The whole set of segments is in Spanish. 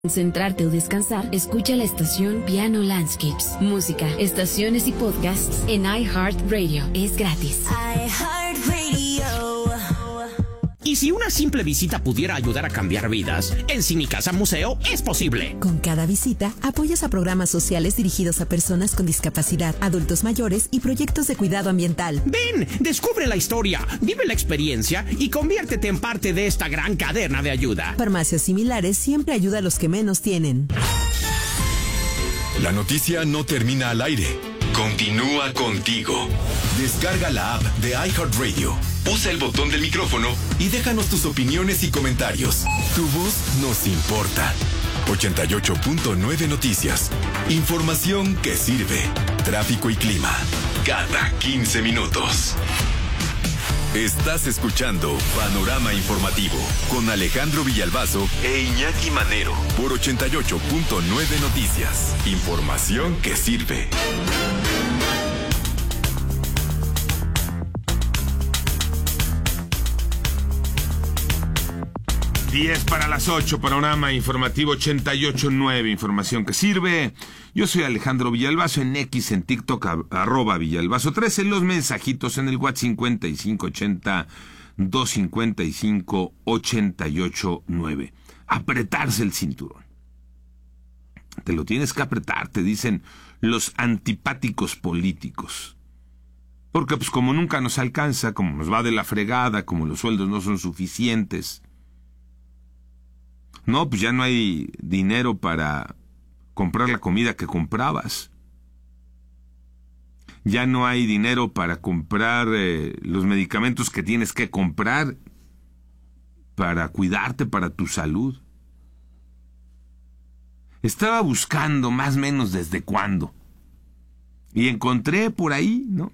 Concentrarte o descansar, escucha la estación Piano Landscapes. Música, estaciones y podcasts en iHeartRadio. Es gratis. Y si una simple visita pudiera ayudar a cambiar vidas, en Cinicasa Museo es posible. Con cada visita, apoyas a programas sociales dirigidos a personas con discapacidad, adultos mayores y proyectos de cuidado ambiental. Ven, descubre la historia, vive la experiencia y conviértete en parte de esta gran cadena de ayuda. Farmacias Similares siempre ayuda a los que menos tienen. La noticia no termina al aire. Continúa contigo. Descarga la app de iHeartRadio. Usa el botón del micrófono y déjanos tus opiniones y comentarios. Tu voz nos importa. 88.9 Noticias. Información que sirve. Tráfico y clima. Cada 15 minutos. Estás escuchando Panorama Informativo con Alejandro Villalbazo e Iñaki Manero por 88.9 Noticias. Información que sirve. Diez para las 8, Panorama Informativo 88.9, información que sirve. Yo soy Alejandro Villalbazo, en X, en TikTok, @Villalbazo13, los mensajitos en el WhatsApp 5580-255-889. Apretarse el cinturón. Te lo tienes que apretar, te dicen los antipáticos políticos. Porque pues como nunca nos alcanza, como nos va de la fregada, como los sueldos no son suficientes... No, pues ya no hay dinero para comprar la comida que comprabas. Ya no hay dinero para comprar los medicamentos que tienes que comprar para cuidarte, para tu salud. Estaba buscando más o menos desde cuándo. Y encontré por ahí, ¿no?,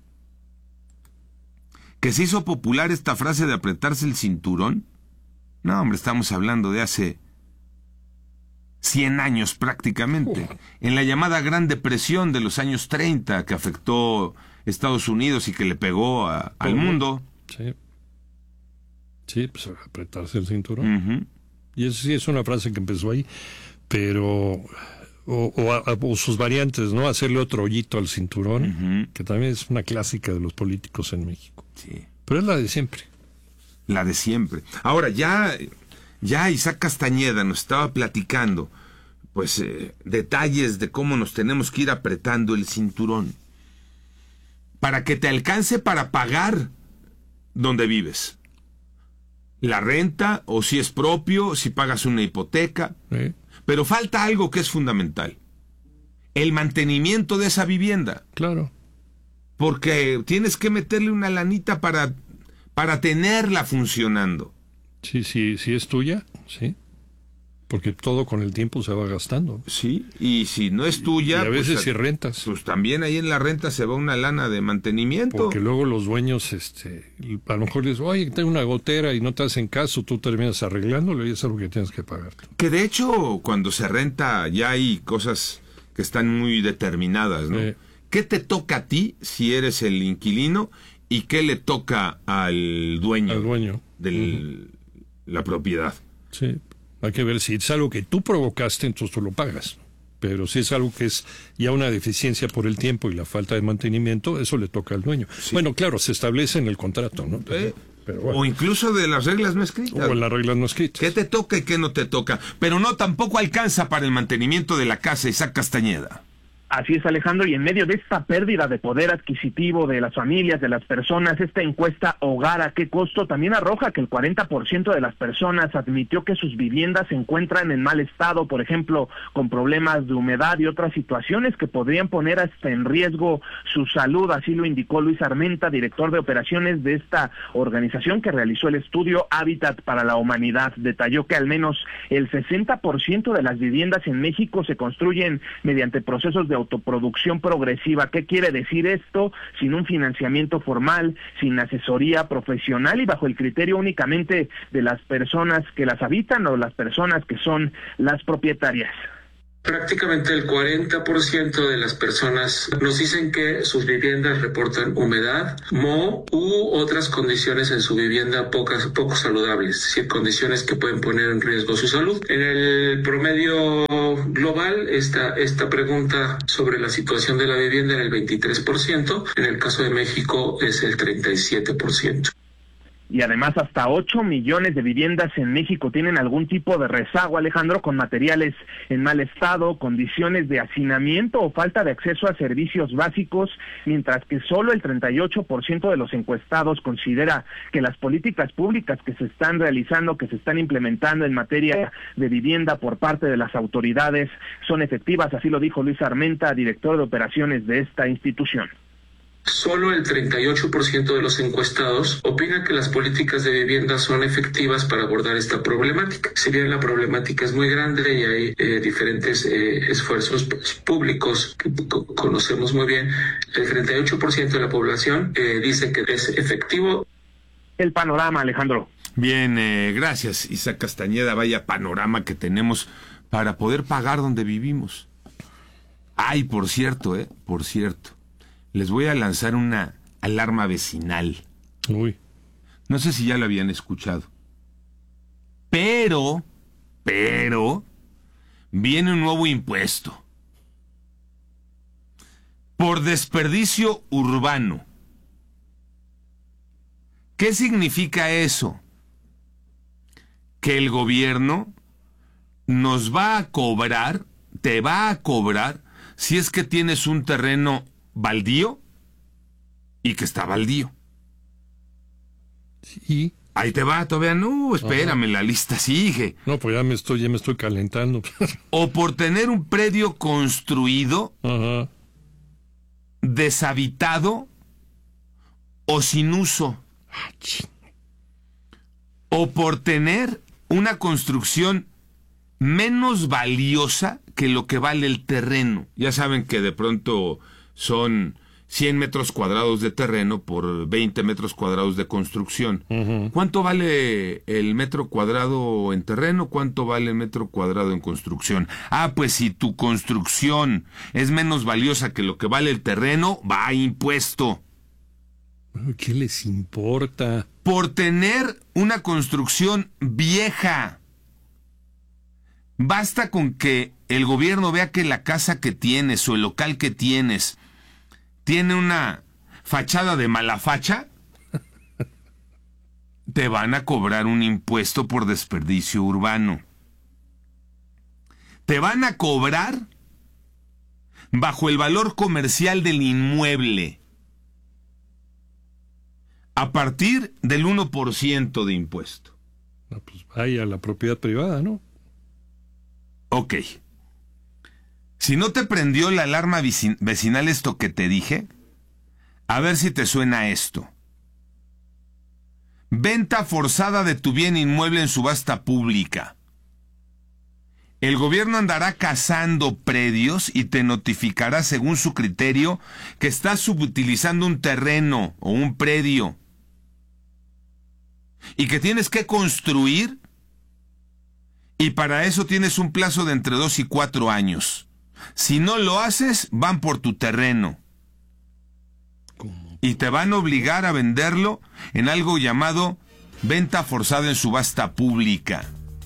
que se hizo popular esta frase de apretarse el cinturón. No, hombre, estamos hablando de hace 100 años prácticamente, en la llamada Gran Depresión de los años 30 que afectó Estados Unidos y que le pegó al mundo. Sí. Sí, pues apretarse el cinturón. Y eso sí es una frase que empezó ahí, pero o sus variantes, ¿no? Hacerle otro hoyito al cinturón, que también es una clásica de los políticos en México. Sí. Pero es la de siempre. La de siempre. Ahora, ya Isaac Castañeda nos estaba platicando, pues, detalles de cómo nos tenemos que ir apretando el cinturón para que te alcance para pagar donde vives. La renta, o si es propio, si pagas una hipoteca. ¿Sí? Pero falta algo que es fundamental: el mantenimiento de esa vivienda. Claro. Porque tienes que meterle una lanita para tenerla funcionando. Sí, si es tuya, sí. Porque todo con el tiempo se va gastando. Sí, y si no es tuya... Y a veces si rentas. Pues también ahí en la renta se va una lana de mantenimiento. Porque luego los dueños, a lo mejor les oye, tengo una gotera y no te hacen caso, tú terminas arreglándolo y es algo que tienes que pagar. Que de hecho, cuando se renta ya hay cosas que están muy determinadas, ¿no? ¿Qué te toca a ti si eres el inquilino y qué le toca al dueño? Al dueño. De la propiedad. Sí, hay que ver si es algo que tú provocaste, entonces tú lo pagas. Pero si es algo que es ya una deficiencia por el tiempo y la falta de mantenimiento, eso le toca al dueño. Sí. Bueno, claro, se establece en el contrato, ¿no? Pero bueno. O incluso de las reglas no escritas. O en las reglas no escritas. ¿Qué te toca y qué no te toca? Pero no, tampoco alcanza para el mantenimiento de la casa, Isaac Castañeda. Así es, Alejandro, y en medio de esta pérdida de poder adquisitivo de las familias, de las personas, esta encuesta Hogar a qué costo también arroja que el 40% de las personas admitió que sus viviendas se encuentran en mal estado, por ejemplo, con problemas de humedad y otras situaciones que podrían poner hasta en riesgo su salud. Así lo indicó Luis Armenta, director de operaciones de esta organización que realizó el estudio Hábitat para la Humanidad. Detalló que al menos el 60% de las viviendas en México se construyen mediante procesos de autoproducción progresiva. ¿Qué quiere decir esto? Sin un financiamiento formal, sin asesoría profesional y bajo el criterio únicamente de las personas que las habitan o las personas que son las propietarias. Prácticamente el 40% de las personas nos dicen que sus viviendas reportan humedad, moho u otras condiciones en su vivienda poco saludables, es decir, condiciones que pueden poner en riesgo su salud. En el promedio global, esta pregunta sobre la situación de la vivienda era el 23%, en el caso de México es el 37%. Y además hasta 8 millones de viviendas en México tienen algún tipo de rezago, Alejandro, con materiales en mal estado, condiciones de hacinamiento o falta de acceso a servicios básicos, mientras que solo el 38% de los encuestados considera que las políticas públicas que se están realizando, que se están implementando en materia de vivienda por parte de las autoridades son efectivas. Así lo dijo Luis Armenta, director de operaciones de esta institución. Solo el 38% de los encuestados opina que las políticas de vivienda son efectivas para abordar esta problemática. Si bien la problemática es muy grande y hay diferentes esfuerzos públicos que conocemos muy bien, el 38% de la población dice que es efectivo. El panorama, Alejandro. Bien, gracias, Isaac Castañeda. Vaya panorama que tenemos para poder pagar donde vivimos. Ay, por cierto, les voy a lanzar una alarma vecinal. Uy. No sé si ya lo habían escuchado. Pero, viene un nuevo impuesto. Por desperdicio urbano. ¿Qué significa eso? Que el gobierno nos va a cobrar, te va a cobrar, si es que tienes un terreno baldío y que está baldío. Sí. Ahí te va, todavía no, espérame, la lista sigue. No, pues ya me estoy calentando. O por tener un predio construido, deshabitado o sin uso. O por tener una construcción menos valiosa que lo que vale el terreno. Ya saben que de pronto son 100 metros cuadrados de terreno por 20 metros cuadrados de construcción. ¿Cuánto vale el metro cuadrado en terreno? ¿Cuánto vale el metro cuadrado en construcción? Ah, pues si tu construcción es menos valiosa que lo que vale el terreno, va a impuesto. ¿Qué les importa? Por tener una construcción vieja. Basta con que el gobierno vea que la casa que tienes o el local que tienes tiene una fachada de mala facha, te van a cobrar un impuesto por desperdicio urbano. Te van a cobrar bajo el valor comercial del inmueble, a partir del 1% de impuesto. No, pues vaya a la propiedad privada, ¿no? Ok. Si no te prendió la alarma vecinal esto que te dije, a ver si te suena esto. Venta forzada de tu bien inmueble en subasta pública. El gobierno andará cazando predios y te notificará según su criterio que estás subutilizando un terreno o un predio y que tienes que construir, y para eso tienes un plazo de entre 2 y 4 años. Si no lo haces, van por tu terreno. ¿Cómo? Y te van a obligar a venderlo en algo llamado venta forzada en subasta pública.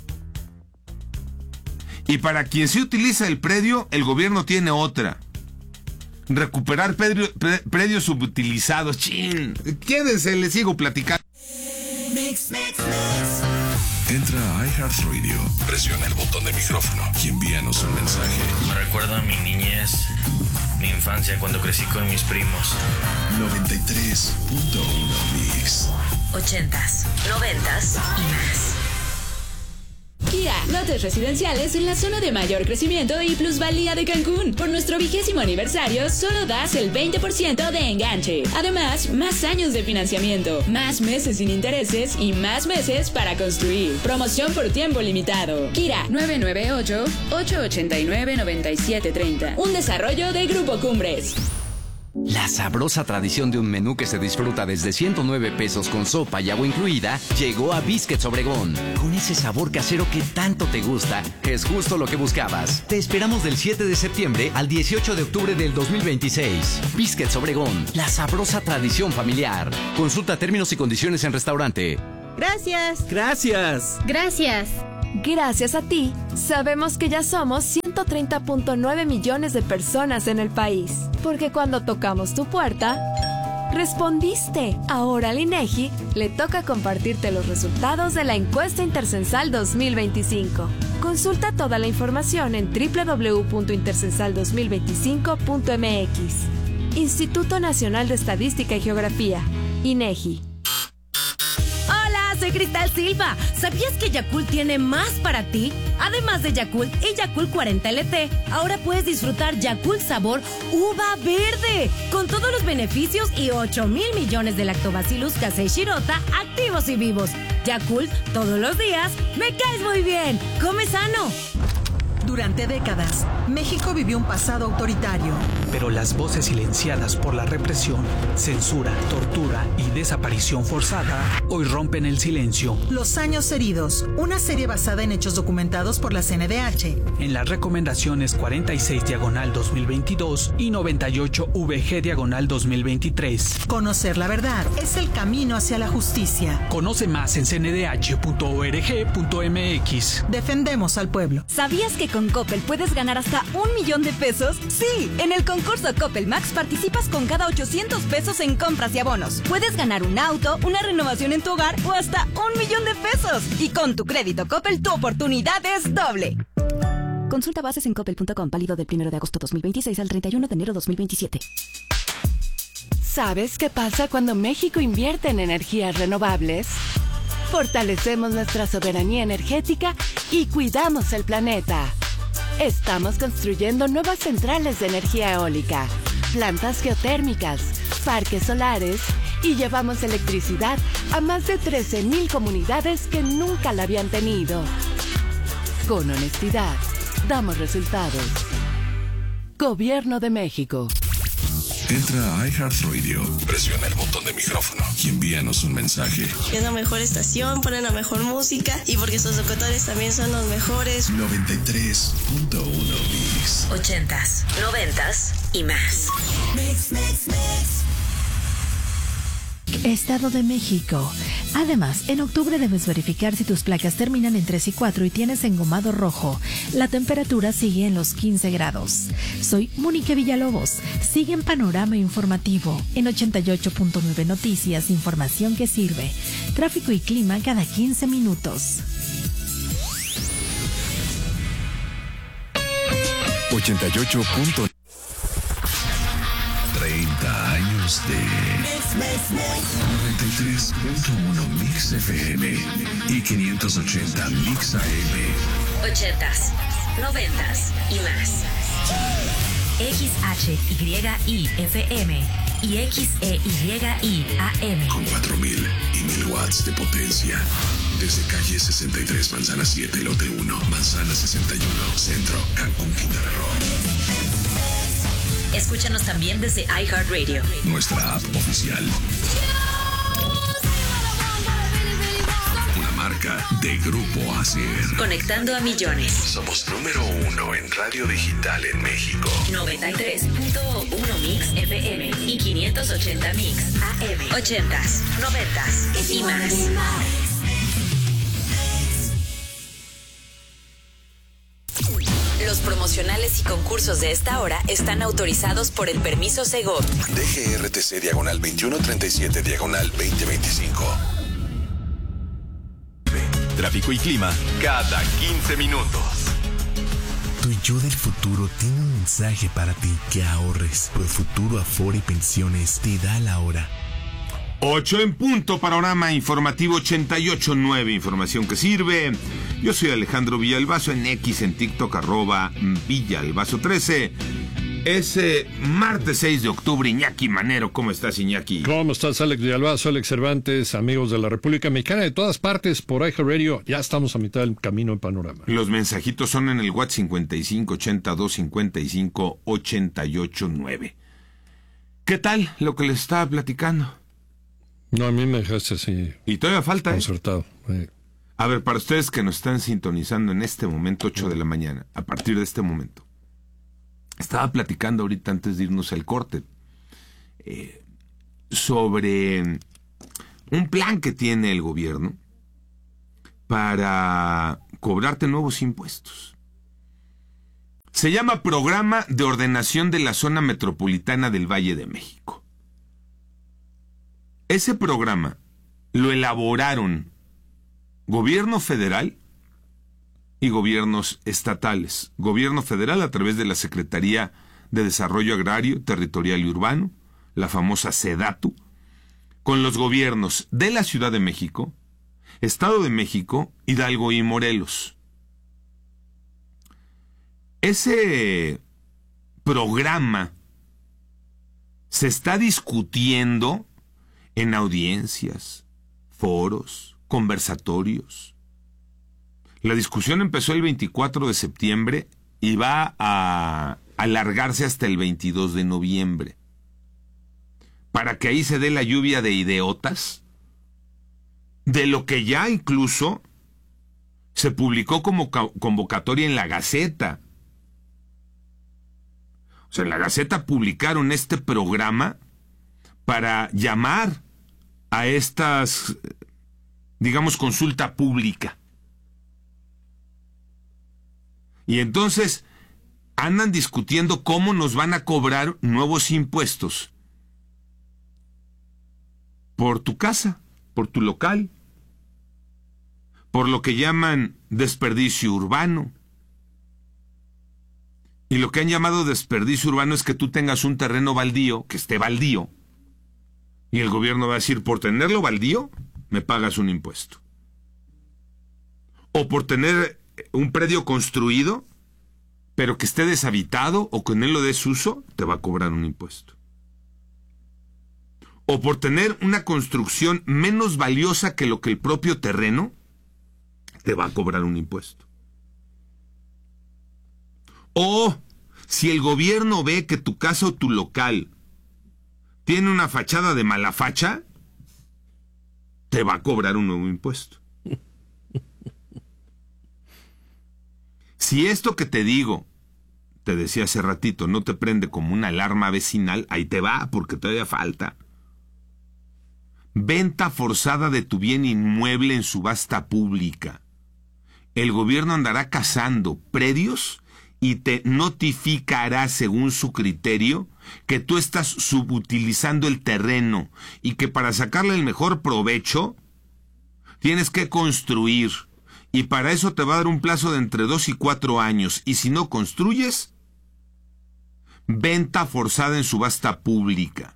Y para quien sí utiliza el predio, el gobierno tiene otra. Recuperar predios subutilizados. ¡Chin! Quédense, les sigo platicando. Entra a iHeartRadio, presiona el botón de micrófono y envíanos un mensaje. Me recuerda a mi niñez, mi infancia cuando crecí con mis primos. 93.1 Mix. 80s, 90s y más. Kia, lotes residenciales en la zona de mayor crecimiento y plusvalía de Cancún. Por nuestro 20º aniversario, solo das el 20% de enganche. Además, más años de financiamiento, más meses sin intereses y más meses para construir. Promoción por tiempo limitado. Kira, 998-889-9730. Un desarrollo de Grupo Cumbres. La sabrosa tradición de un menú que se disfruta desde 109 pesos con sopa y agua incluida llegó a Biscuits Obregón. Con ese sabor casero que tanto te gusta, es justo lo que buscabas. Te esperamos del 7 de septiembre al 18 de octubre del 2026. Biscuits Obregón, la sabrosa tradición familiar. Consulta términos y condiciones en restaurante. Gracias. Gracias. Gracias. Gracias a ti, sabemos que ya somos 130.9 millones de personas en el país. Porque cuando tocamos tu puerta, respondiste. Ahora al INEGI le toca compartirte los resultados de la encuesta intercensal 2025. Consulta toda la información en www.intercensal2025.mx. Instituto Nacional de Estadística y Geografía, INEGI. Soy Cristal Silva. ¿Sabías que Yakult tiene más para ti? Además de Yakult y Yakult 40 LT, ahora puedes disfrutar Yakult sabor uva verde, con todos los beneficios y 8,000 millones de lactobacillus casei shirota activos y vivos. Yakult, todos los días, me caes muy bien. Come sano. Durante décadas, México vivió un pasado autoritario. Pero las voces silenciadas por la represión, censura, tortura y desaparición forzada hoy rompen el silencio. Los años heridos, una serie basada en hechos documentados por la CNDH. En las recomendaciones 46/2022 y 98VG/2023. Conocer la verdad es el camino hacia la justicia. Conoce más en cndh.org.mx. Defendemos al pueblo. ¿Sabías que con Coppel puedes ganar hasta 1,000,000 de pesos? Sí, en el concurso Coppel Max participas con cada 800 pesos en compras y abonos. Puedes ganar un auto, una renovación en tu hogar o hasta 1,000,000 de pesos. Y con tu crédito Coppel, tu oportunidad es doble. Consulta bases en coppel.com, válido del 1 de agosto 2026 al 31 de enero 2027. ¿Sabes qué pasa cuando México invierte en energías renovables? Fortalecemos nuestra soberanía energética y cuidamos el planeta. Estamos construyendo nuevas centrales de energía eólica, plantas geotérmicas, parques solares y llevamos electricidad a más de 13,000 comunidades que nunca la habían tenido. Con honestidad, damos resultados. Gobierno de México. Entra a iHeartRadio, presiona el botón de micrófono y envíanos un mensaje. Es la mejor estación, ponen la mejor música y porque sus locutores también son los mejores. 93.1 Mix. 80s, 90s y más. Mix. Estado de México. Además, en octubre debes verificar si tus placas terminan en 3 y 4 y tienes engomado rojo. La temperatura sigue en los 15 grados. Soy Mónica Villalobos. Sigue en Panorama Informativo. En 88.9 Noticias, información que sirve. Tráfico y clima cada 15 minutos. 88. 30 años de 93.1 Mix FM y 580 Mix AM. 80s, 90s y más. XHYI FM y XEYI AM. Con 4,000 y 1,000 watts de potencia. Desde calle 63, Manzana 7, Lote 1, Manzana 61, Centro, Cancún, Quintana Roo. Escúchanos también desde iHeartRadio. Nuestra app oficial. Una marca de Grupo ASER. Conectando a millones. Somos número 1 en radio digital en México. 93.1 Mix FM y 580 Mix AM. 80s, 90s y más. Los promocionales y concursos de esta hora están autorizados por el permiso Segov. DGRTC /27/2025. Tráfico y clima cada 15 minutos. Tu yo del futuro tiene un mensaje para ti: que ahorres. Profuturo Afore y Pensiones te da la hora. 8 en punto, Panorama Informativo 88.9, información que sirve. Yo soy Alejandro Villalbazo, en X, en TikTok, @Villalbazo13. Es martes 6 de octubre. Iñaki Manero, ¿cómo estás, Iñaki? ¿Cómo estás, Alex Villalbazo, Alex Cervantes, amigos de la República Mexicana, de todas partes, por iHeartRadio? Ya estamos a mitad del camino en Panorama. Los mensajitos son en el WhatsApp 55 82 55 88 9. ¿Qué tal lo que les estaba platicando? No, a mí me dejaste así. Y todavía falta, concertado. A ver, para ustedes que nos están sintonizando en este momento, 8 de la mañana, a partir de este momento. Estaba platicando ahorita antes de irnos al corte sobre un plan que tiene el gobierno para cobrarte nuevos impuestos. Se llama Programa de Ordenación de la Zona Metropolitana del Valle de México. Ese programa lo elaboraron gobierno federal y gobiernos estatales. Gobierno federal a través de la Secretaría de Desarrollo Agrario, Territorial y Urbano, la famosa SEDATU, con los gobiernos de la Ciudad de México, Estado de México, Hidalgo y Morelos. Ese programa se está discutiendo en audiencias, foros, conversatorios. La discusión empezó el 24 de septiembre y va a alargarse hasta el 22 de noviembre. Para que ahí se dé la lluvia de idiotas, de lo que ya incluso se publicó como convocatoria en la Gaceta. O sea, en la Gaceta publicaron este programa para llamar a estas, digamos, consulta pública. Y entonces andan discutiendo cómo nos van a cobrar nuevos impuestos por tu casa, por tu local, por lo que llaman desperdicio urbano. Y lo que han llamado desperdicio urbano es que tú tengas un terreno baldío, que esté baldío, y el gobierno va a decir, por tenerlo baldío, me pagas un impuesto. O por tener un predio construido, pero que esté deshabitado o que en él lo des uso, te va a cobrar un impuesto. O por tener una construcción menos valiosa que lo que el propio terreno, te va a cobrar un impuesto. O si el gobierno ve que tu casa o tu local tiene una fachada de mala facha, te va a cobrar un nuevo impuesto. Si esto que te digo, te decía hace ratito, no te prende como una alarma vecinal, ahí te va, porque todavía falta. Venta forzada de tu bien inmueble en subasta pública. El gobierno andará cazando predios y te notificará según su criterio que tú estás subutilizando el terreno y que para sacarle el mejor provecho tienes que construir. Y para eso te va a dar un plazo de entre 2 y 4 años. Y si no construyes, venta forzada en subasta pública.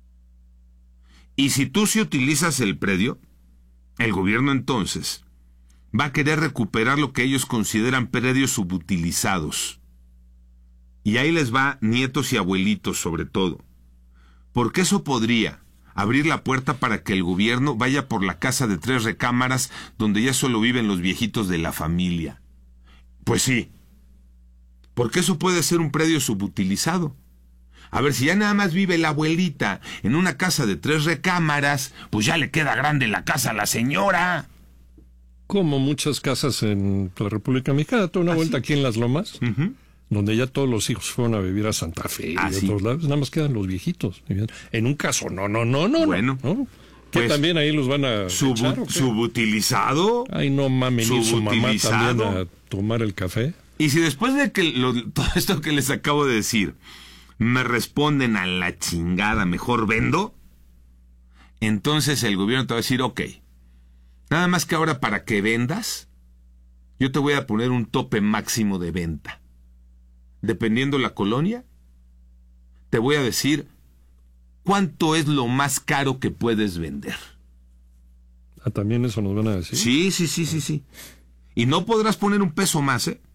Y si tú sí utilizas el predio, el gobierno entonces va a querer recuperar lo que ellos consideran predios subutilizados. Y ahí les va nietos y abuelitos sobre todo. Porque eso podría abrir la puerta para que el gobierno vaya por la casa de 3 recámaras donde ya solo viven los viejitos de la familia. Pues sí, porque eso puede ser un predio subutilizado. A ver, si ya nada más vive la abuelita en una casa de 3 recámaras, pues ya le queda grande la casa a la señora. Como muchas casas en la República Mexicana, toda una vuelta aquí en Las Lomas, donde ya todos los hijos fueron a vivir a Santa Fe y a otros lados, nada más quedan los viejitos. En un caso, no. Bueno, ¿no? Que pues, también ahí los van a subutilizado. Ay, no mames, ni su mamá también a tomar el café. Y si después de que todo esto que les acabo de decir me responden a la chingada, mejor vendo, entonces el gobierno te va a decir, ok, nada más que ahora para que vendas, yo te voy a poner un tope máximo de venta. Dependiendo la colonia, te voy a decir cuánto es lo más caro que puedes vender. Ah, también eso nos van a decir. Sí. Y no podrás poner un peso más, ¿eh?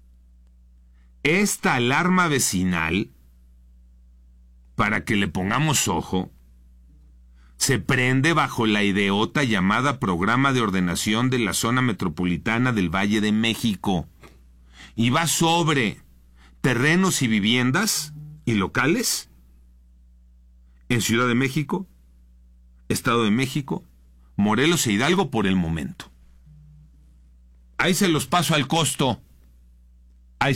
Esta alarma vecinal, para que le pongamos ojo, se prende bajo la idiota llamada Programa de Ordenación de la Zona Metropolitana del Valle de México. Y va sobre terrenos y viviendas y locales en Ciudad de México, Estado de México, Morelos e Hidalgo por el momento. Ahí se los paso al costo. A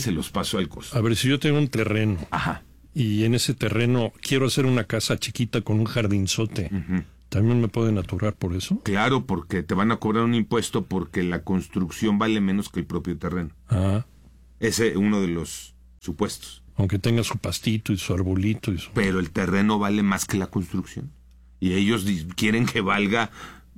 ver, si yo tengo un terreno. Ajá. Y en ese terreno quiero hacer una casa chiquita con un jardinzote. ¿También me pueden aturar por eso? Claro, porque te van a cobrar un impuesto porque la construcción vale menos que el propio terreno. Ese es uno de los supuestos. Aunque tenga su pastito y su arbolito. Pero el terreno vale más que la construcción. Y ellos quieren que valga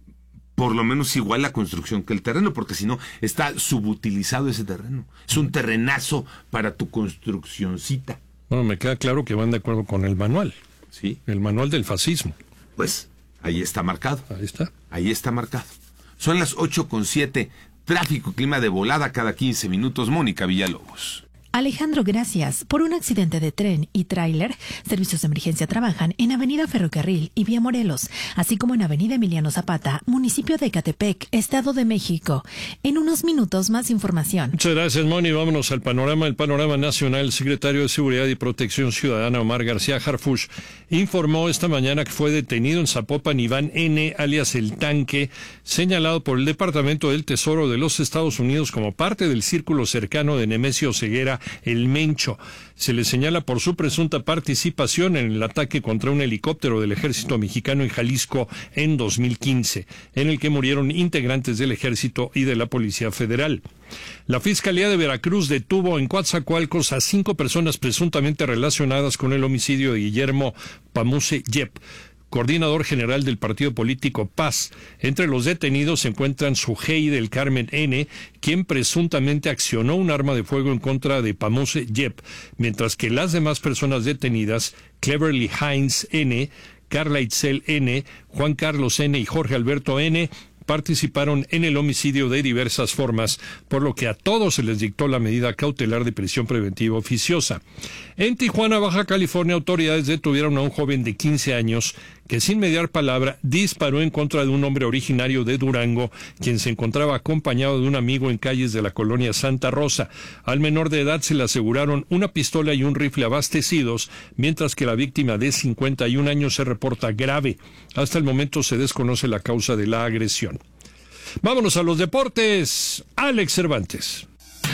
por lo menos igual la construcción que el terreno, porque si no, está subutilizado ese terreno. Es un terrenazo para tu construccioncita. Bueno, me queda claro que van de acuerdo con el manual. Sí. El manual del fascismo. Pues ahí está marcado. Ahí está marcado. Son las 8:07. Tráfico y clima de volada cada 15 minutos. Mónica Villalobos. Alejandro, gracias. Por un accidente de tren y tráiler, servicios de emergencia trabajan en Avenida Ferrocarril y Vía Morelos, así como en Avenida Emiliano Zapata, municipio de Ecatepec, Estado de México. En unos minutos más información. Muchas gracias, Moni. Vámonos al panorama. El panorama nacional. El secretario de Seguridad y Protección Ciudadana, Omar García Harfuch, informó esta mañana que fue detenido en Zapopan Iván N., alias El Tanque, señalado por el Departamento del Tesoro de los Estados Unidos como parte del círculo cercano de Nemesio Ceguera, El Mencho. Se le señala por su presunta participación en el ataque contra un helicóptero del ejército mexicano en Jalisco en 2015, en el que murieron integrantes del ejército y de la Policía Federal. La Fiscalía de Veracruz detuvo en Coatzacoalcos a 5 personas presuntamente relacionadas con el homicidio de Guillermo Pamuse Yep, coordinador general del partido político Paz. Entre los detenidos se encuentran Sujei del Carmen N., quien presuntamente accionó un arma de fuego en contra de Pamuse Yep, mientras que las demás personas detenidas, Cleverly Hines N., Carla Itzel N., Juan Carlos N. y Jorge Alberto N., participaron en el homicidio de diversas formas, por lo que a todos se les dictó la medida cautelar de prisión preventiva oficiosa. En Tijuana, Baja California, autoridades detuvieron a un joven de 15 años que sin mediar palabra disparó en contra de un hombre originario de Durango, quien se encontraba acompañado de un amigo en calles de la colonia Santa Rosa. Al menor de edad se le aseguraron una pistola y un rifle abastecidos, mientras que la víctima de 51 años se reporta grave. Hasta el momento se desconoce la causa de la agresión. Vámonos a los deportes. Alex Cervantes.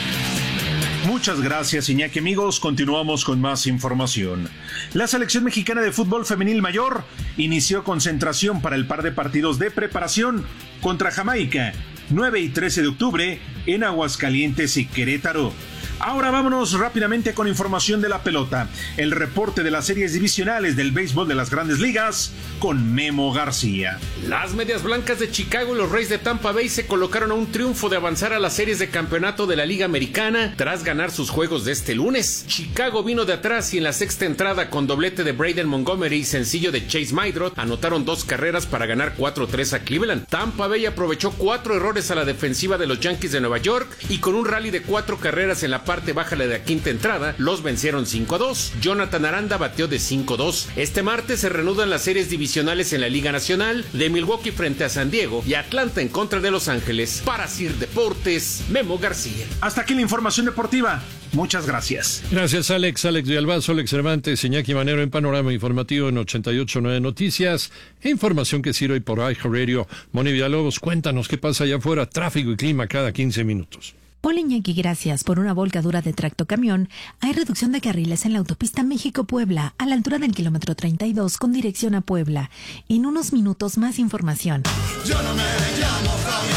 Muchas gracias, Iñaki. Amigos, continuamos con más información. La selección mexicana de fútbol femenil mayor inició concentración para el par de partidos de preparación contra Jamaica, 9 y 13 de octubre, en Aguascalientes y Querétaro. Ahora vámonos rápidamente con información de la pelota. El reporte de las series divisionales del béisbol de las Grandes Ligas con Memo García. Las Medias Blancas de Chicago y los Rays de Tampa Bay se colocaron a un triunfo de avanzar a las series de campeonato de la Liga Americana tras ganar sus juegos de este lunes. Chicago vino de atrás y en la sexta entrada con doblete de Braden Montgomery y sencillo de Chase Maidrot anotaron 2 carreras para ganar 4-3 a Cleveland. Tampa Bay aprovechó 4 errores a la defensiva de los Yankees de Nueva York y con un rally de 4 carreras en la parte baja de la quinta entrada, los vencieron 5-2. Jonathan Aranda bateó de 5-2. Este martes se reanudan las series divisionales en la Liga Nacional de Milwaukee frente a San Diego y Atlanta en contra de Los Ángeles. Para Sir Deportes, Memo García. Hasta aquí la información deportiva. Muchas gracias. Gracias, Alex. Alex de Albazo, Alex Cervantes, Iñaki Manero en Panorama Informativo en 88.9 Noticias. Información que sirve por iHeartRadio. Moni Villalobos, cuéntanos qué pasa allá afuera. Tráfico y clima cada 15 minutos. Hola, Iñaki, gracias. Por una volcadura de tractocamión, hay reducción de carriles en la autopista México-Puebla, a la altura del kilómetro 32 con dirección a Puebla. En unos minutos más información. Yo no me llamo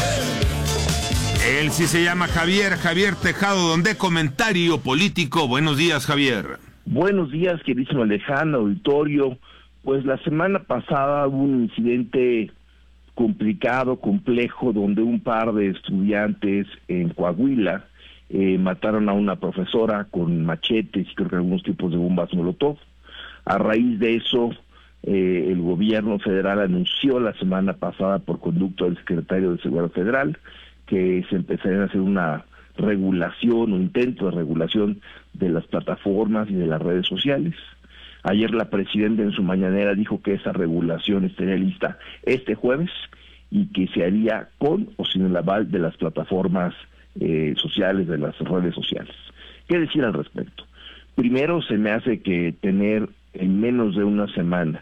Javier. Él sí se llama Javier Tejado, donde comentario político. Buenos días, Javier. Buenos días, queridísimo Alejandro, auditorio. Pues la semana pasada hubo un incidente complicado, complejo, donde un par de estudiantes en Coahuila mataron a una profesora con machetes y creo que algunos tipos de bombas molotov. A raíz de eso, el gobierno federal anunció la semana pasada por conducto del secretario de Seguridad Federal que se empezaría a hacer una regulación, un intento de regulación de las plataformas y de las redes sociales. Ayer la presidenta en su mañanera dijo que esa regulación estaría lista este jueves y que se haría con o sin el aval de las plataformas sociales, de las redes sociales. ¿Qué decir al respecto? Primero, se me hace que tener en menos de una semana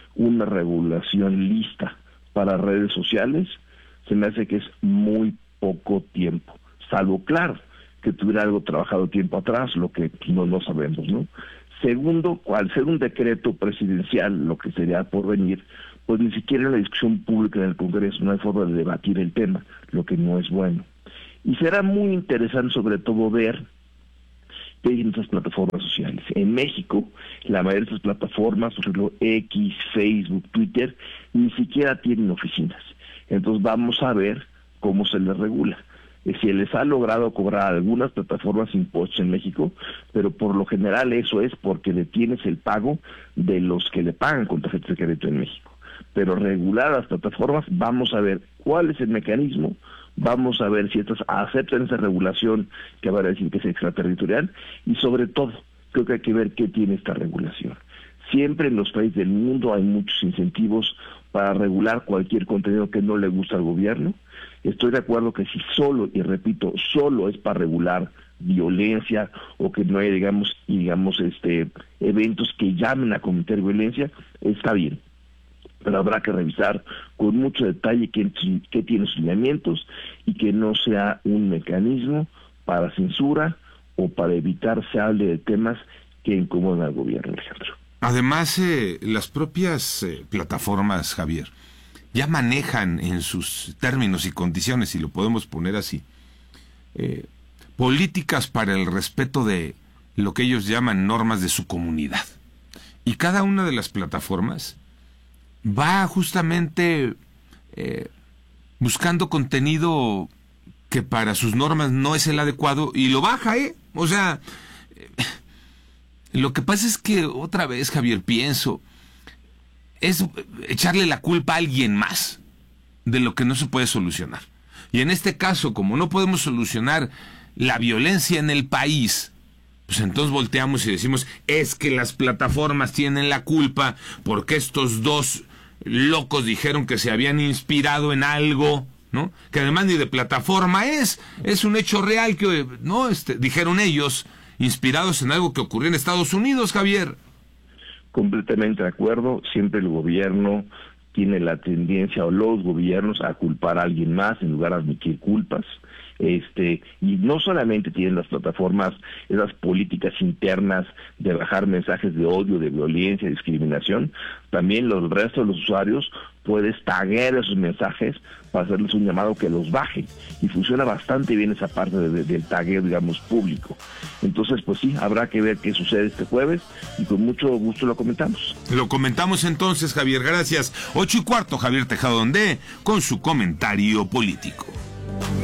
una regulación lista para redes sociales, se me hace que es muy poco tiempo, salvo, claro, que tuviera algo trabajado tiempo atrás, lo que no sabemos, ¿no? Segundo, al ser un decreto presidencial, lo que sería por venir, pues ni siquiera en la discusión pública en el Congreso no hay forma de debatir el tema, lo que no es bueno. Y será muy interesante sobre todo ver qué hay en esas plataformas sociales. En México, la mayoría de esas plataformas, por ejemplo, X, Facebook, Twitter, ni siquiera tienen oficinas. Entonces vamos a ver cómo se les regula. Si les ha logrado cobrar a algunas plataformas impuestos en México, pero por lo general eso es porque detienes el pago de los que le pagan con tarjetas de crédito en México. Pero regular las plataformas, vamos a ver cuál es el mecanismo, vamos a ver si estas aceptan esa regulación que va a decir que es extraterritorial, y sobre todo, creo que hay que ver qué tiene esta regulación. Siempre en los países del mundo hay muchos incentivos para regular cualquier contenido que no le gusta al gobierno. Estoy de acuerdo que si solo, y repito, solo es para regular violencia o que no hay, digamos, eventos que llamen a cometer violencia, está bien. Pero habrá que revisar con mucho detalle qué tiene sus lineamientos y que no sea un mecanismo para censura o para evitar se hable de temas que incomodan al gobierno, Alejandro. Además, las propias plataformas, Javier, ya manejan en sus términos y condiciones, si lo podemos poner así, políticas para el respeto de lo que ellos llaman normas de su comunidad. Y cada una de las plataformas va justamente buscando contenido que para sus normas no es el adecuado y lo baja, O sea, lo que pasa es que otra vez, Javier, pienso, es echarle la culpa a alguien más de lo que no se puede solucionar. Y en este caso, como no podemos solucionar la violencia en el país, pues entonces volteamos y decimos, es que las plataformas tienen la culpa porque estos dos locos dijeron que se habían inspirado en algo, ¿no? Que además ni de plataforma es un hecho real que, ¿no? Dijeron ellos, inspirados en algo que ocurrió en Estados Unidos, Javier. Completamente de acuerdo, siempre el gobierno tiene la tendencia, o los gobiernos, a culpar a alguien más en lugar de admitir culpas. Y no solamente tienen las plataformas esas políticas internas de bajar mensajes de odio, de violencia, de discriminación, también los restos de los usuarios puedes taguear esos mensajes para hacerles un llamado que los bajen, y funciona bastante bien esa parte del tagueo, digamos, público. Entonces, pues sí, habrá que ver qué sucede este jueves, y con mucho gusto lo comentamos. Lo comentamos entonces, Javier, gracias. 8:15, Javier Tejada Ondé, con su comentario político.